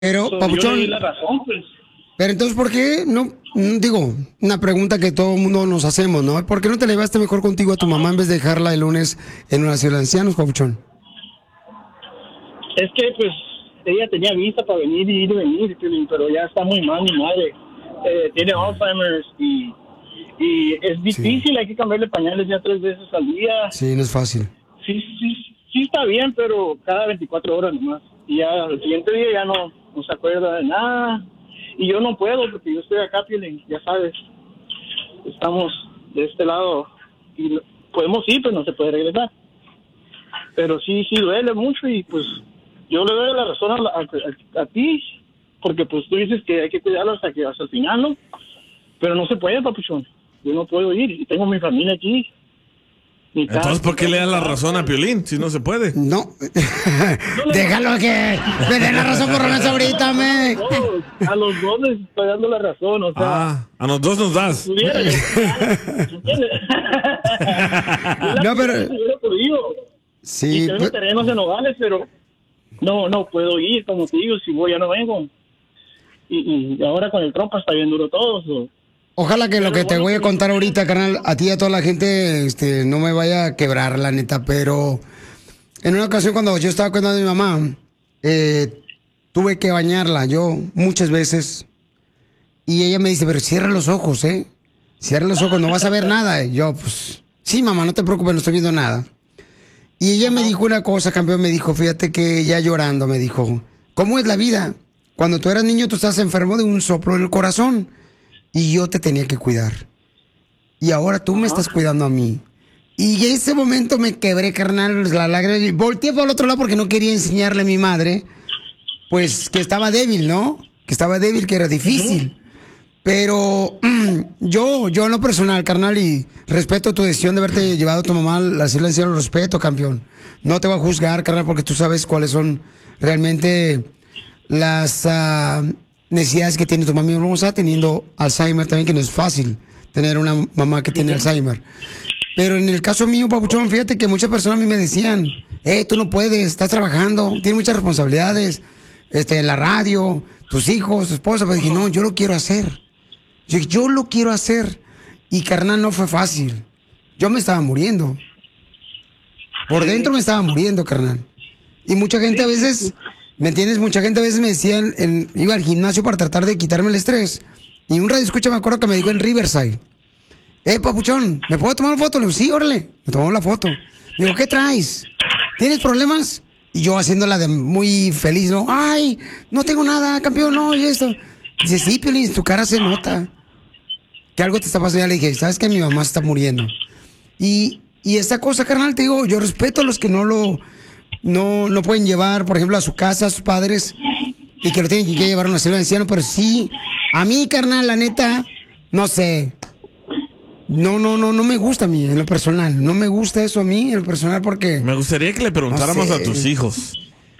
Pero, Yo le papuchón, di la razón, pues. pero entonces, ¿por qué no? Digo, una pregunta que todo el mundo nos hacemos, ¿no? ¿Por qué no te la llevaste mejor contigo a tu mamá en vez de dejarla el lunes en una ciudad de ancianos, papuchón? Es que, pues, ella tenía vista para venir y ir y venir, Piolín, pero ya está muy mal mi madre. Tiene Alzheimer's y es difícil, hay que cambiarle pañales ya 3 veces al día. Sí, no es fácil. Sí está bien, pero cada 24 horas nomás. Y ya el siguiente día ya no se acuerda de nada. Y yo no puedo porque yo estoy acá, Piolín, ya sabes. Estamos de este lado y podemos ir, pero no se puede regresar. Pero sí duele mucho y pues yo le doy la razón a ti, porque pues tú dices que hay que cuidarlo hasta el final, ¿no? Pero no se puede, papuchón. Yo no puedo ir y tengo mi familia aquí. Entonces, ¿por qué le das la razón a Piolín si no se puede? No. Déjalo que me dé la razón por lo menos ahorita, me. A los dos les estoy dando la razón, o sea. A los dos nos das. No, pero... Sí, tengo terrenos en Nogales, pero no puedo ir, como te digo, si voy ya no vengo. Y ahora con el trompa está bien duro todo. Ojalá que lo que te voy a contar ahorita, carnal, a ti y a toda la gente, no me vaya a quebrar, la neta, pero en una ocasión cuando yo estaba cuidando a mi mamá, tuve que bañarla yo muchas veces y ella me dice, pero cierra los ojos, cierra los ojos, no vas a ver nada. Y yo, pues, sí, mamá, no te preocupes, no estoy viendo nada. Y ella me dijo una cosa, campeón, me dijo, fíjate que ya llorando, me dijo, ¿cómo es la vida? Cuando tú eras niño, tú estás enfermo de un soplo en el corazón y yo te tenía que cuidar. Y ahora tú me estás cuidando a mí. Y en ese momento me quebré, carnal, la lágrima. Y volteé por el otro lado porque no quería enseñarle a mi madre, pues, que estaba débil, ¿no? Que estaba débil, que era difícil. Pero yo en lo personal, carnal, y respeto tu decisión de haberte llevado a tu mamá al silencio, lo respeto, campeón. No te voy a juzgar, carnal, porque tú sabes cuáles son realmente las necesidades que tiene tu mamá. Vamos a estar teniendo Alzheimer también, que no es fácil tener una mamá que tiene Alzheimer. Pero en el caso mío, papuchón, fíjate que muchas personas a mí me decían, tú no puedes, estás trabajando, tienes muchas responsabilidades, en la radio, tus hijos, tu esposa. Pero dije, no, yo lo quiero hacer. Yo lo quiero hacer. Y carnal, no fue fácil. Yo me estaba muriendo. Por dentro me estaba muriendo, carnal. Y mucha gente a veces, ¿me entiendes? Mucha gente a veces me decían, iba al gimnasio para tratar de quitarme el estrés. Y un radio escucha, me acuerdo que me dijo en Riverside, papuchón, ¿me puedo tomar una foto? Le digo, sí, órale. Me tomó la foto. Le digo, ¿qué traes? ¿Tienes problemas? Y yo haciéndola de muy feliz, ¿no? Ay, no tengo nada, campeón, no, y esto. Dice, sí, Piolín, tu cara se nota que algo te está pasando. Ya le dije, ¿sabes que mi mamá está muriendo? Y esta cosa, carnal, te digo, yo respeto a los que no pueden llevar, por ejemplo, a su casa, a sus padres, y que lo tienen que llevar a una celda de ancianos, pero sí, a mí, carnal, la neta, no sé. No me gusta a mí, en lo personal. No me gusta eso a mí, en lo personal, porque... Me gustaría que le preguntáramos no sé, a tus hijos.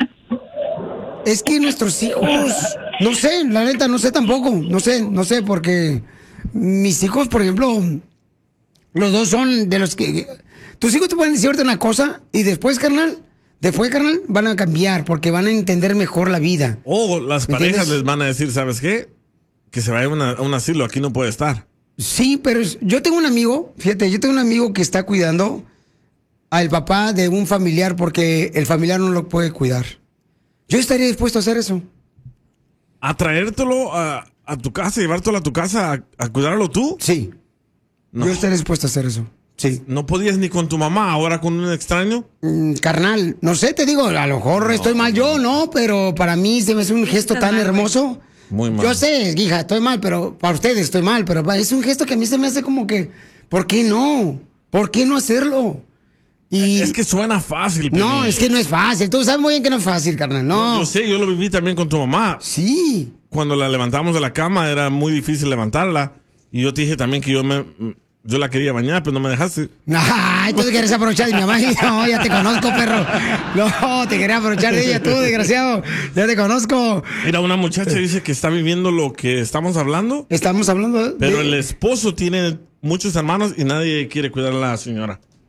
Es que nuestros hijos, no sé, la neta, no sé tampoco. No sé, porque mis hijos, por ejemplo, los dos son de los que... Tus hijos te pueden decirte una cosa y después, carnal, van a cambiar porque van a entender mejor la vida. O las parejas ¿Entiendes? les van a decir, ¿sabes qué? Que se vaya a un asilo, aquí no puede estar. Sí, pero yo tengo un amigo, fíjate, que está cuidando al papá de un familiar porque el familiar no lo puede cuidar. Yo estaría dispuesto a hacer eso. ¿A traértelo a tu casa, llevártelo a tu casa, a cuidarlo tú? Sí. No. Yo estaría dispuesto a hacer eso. Sí. ¿No podías ni con tu mamá, ahora con un extraño? Carnal, no sé, te digo, a lo mejor estoy mal yo, ¿no? Pero para mí se me hace un gesto tan hermoso. Muy mal. Yo sé, hija, estoy mal, pero para ustedes estoy mal, pero es un gesto que a mí se me hace como que, ¿por qué no? ¿Por qué no hacerlo? Y es que suena fácil. No, Pelín. es que no es fácil. Tú sabes muy bien que no es fácil, carnal. No. Yo sé, yo lo viví también con tu mamá. Sí. Cuando la levantamos de la cama era muy difícil levantarla. Y yo te dije también que yo la quería bañar, pero no me dejaste. Ay, tú te quieres aprovechar de mi mamá. No, ya te conozco, perro. No, te quería aprovechar de ella, tú, desgraciado. Ya te conozco. Mira, una muchacha dice que está viviendo lo que estamos hablando. Estamos hablando Pero el esposo tiene muchos hermanos y nadie quiere cuidar a la señora.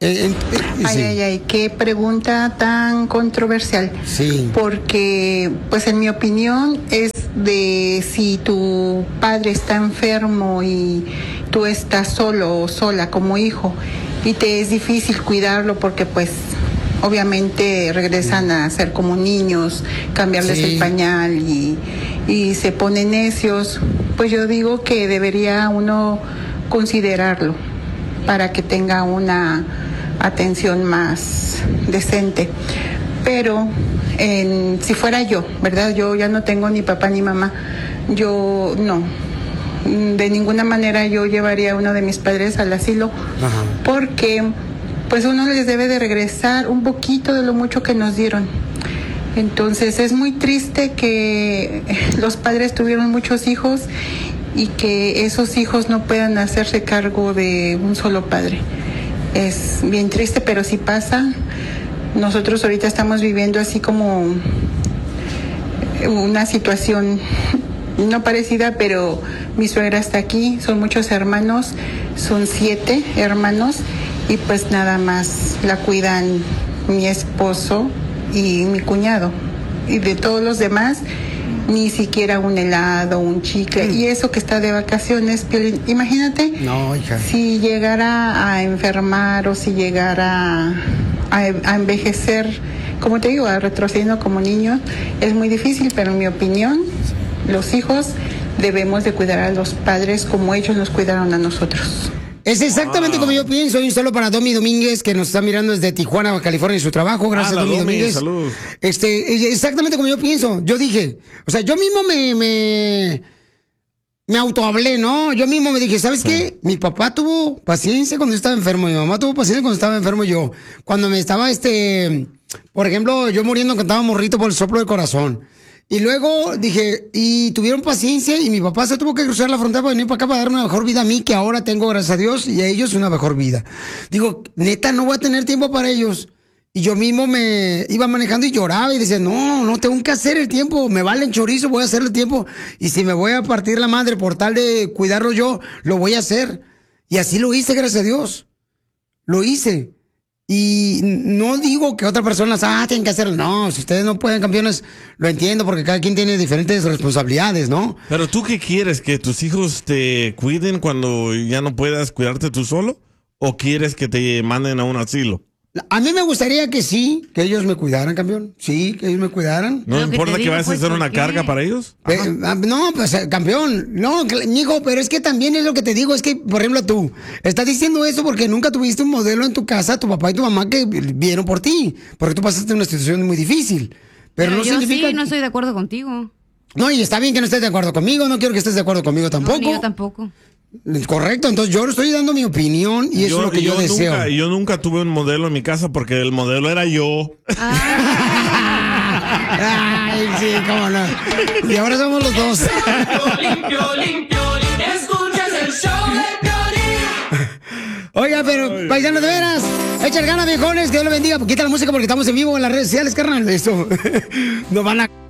Ay, qué pregunta tan controversial. Sí. Porque, pues en mi opinión, es de si tu padre está enfermo y tú estás solo o sola como hijo y te es difícil cuidarlo porque pues obviamente regresan a ser como niños, cambiarles el pañal y se ponen necios, pues yo digo que debería uno considerarlo para que tenga una atención más decente. Pero si fuera yo, ¿verdad? Yo ya no tengo ni papá ni mamá. Yo no. De ninguna manera yo llevaría a uno de mis padres al asilo. Ajá. Porque pues uno les debe de regresar un poquito de lo mucho que nos dieron. Entonces es muy triste que los padres tuvieron muchos hijos y que esos hijos no puedan hacerse cargo de un solo padre. Es bien triste, pero sí pasa. Nosotros ahorita estamos viviendo así como una situación no parecida, pero mi suegra está aquí, son muchos hermanos, son 7 hermanos y pues nada más la cuidan mi esposo y mi cuñado. Y de todos los demás, ni siquiera un helado, un chicle. Y eso que está de vacaciones, imagínate, no, hija, si llegara a enfermar o si llegara a envejecer, como te digo, a retrocediendo como niño, es muy difícil, pero en mi opinión, los hijos debemos de cuidar a los padres como ellos nos cuidaron a nosotros. Es exactamente como yo pienso. Y un saludo para Domi Domínguez, que nos está mirando desde Tijuana, California, en su trabajo. Gracias, Domi Domínguez. Salud. Exactamente como yo pienso. Yo dije, o sea, yo mismo me autohablé, ¿no? Yo mismo me dije, ¿sabes qué? Mi papá tuvo paciencia cuando yo estaba enfermo. Mi mamá tuvo paciencia cuando estaba enfermo yo. Cuando me estaba, por ejemplo, yo muriendo cuando estaba morrito por el soplo del corazón. Y luego dije, y tuvieron paciencia y mi papá se tuvo que cruzar la frontera para venir para acá para darme una mejor vida a mí, que ahora tengo, gracias a Dios, y a ellos una mejor vida. Digo, neta, no voy a tener tiempo para ellos. Y yo mismo me iba manejando y lloraba y decía, no tengo que hacer el tiempo, me vale el chorizo, voy a hacer el tiempo. Y si me voy a partir la madre por tal de cuidarlo yo, lo voy a hacer. Y así lo hice, gracias a Dios. Lo hice. Y no digo que otras personas, tienen que hacerlo. No, si ustedes no pueden, campeones, lo entiendo porque cada quien tiene diferentes responsabilidades, ¿no? Pero ¿tú qué quieres? ¿Que tus hijos te cuiden cuando ya no puedas cuidarte tú solo? ¿O quieres que te manden a un asilo? A mí me gustaría que sí, que ellos me cuidaran, campeón. Sí, que ellos me cuidaran. ¿No importa que vayas a ser una carga para ellos? No, pues, campeón. No, mijo, pero es que también es lo que te digo. Es que, por ejemplo, tú estás diciendo eso porque nunca tuviste un modelo en tu casa, tu papá y tu mamá, que vieron por ti. Porque tú pasaste una situación muy difícil. Pero no yo significa... sí, no estoy de acuerdo contigo. No, y está bien que no estés de acuerdo conmigo. No quiero que estés de acuerdo conmigo tampoco. No, yo tampoco. Correcto, entonces yo estoy dando mi opinión y eso es lo que yo deseo. Yo nunca tuve un modelo en mi casa porque el modelo era yo. Ay, sí, cómo no. Y ahora somos los dos. Escuchas el show de Piolín. Oiga, pero paisanos, de veras, echar ganas, viejones, que Dios lo bendiga. Quita la música porque estamos en vivo en las redes sociales, carnal. Esto nos van a...